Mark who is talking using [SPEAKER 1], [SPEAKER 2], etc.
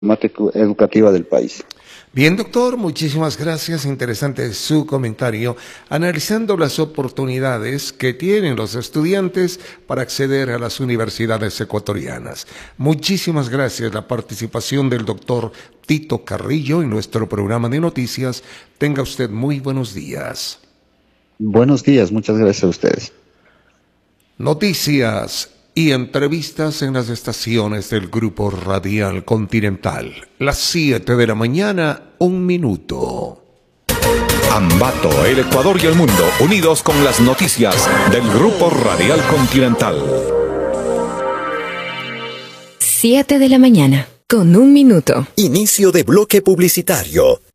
[SPEAKER 1] educativa del país.
[SPEAKER 2] Bien, doctor, muchísimas gracias. Interesante su comentario, analizando las oportunidades que tienen los estudiantes para acceder a las universidades ecuatorianas. Muchísimas gracias la participación del doctor Tito Carrillo en nuestro programa de noticias. Tenga usted muy buenos días.
[SPEAKER 1] Buenos días, muchas gracias a ustedes.
[SPEAKER 2] Noticias y entrevistas en las estaciones del Grupo Radial Continental. Las 7 de la mañana, 1 minuto.
[SPEAKER 3] Ambato, el Ecuador y el mundo, unidos con las noticias del Grupo Radial Continental.
[SPEAKER 4] 7 de la mañana, con 1 minuto.
[SPEAKER 5] Inicio de bloque publicitario.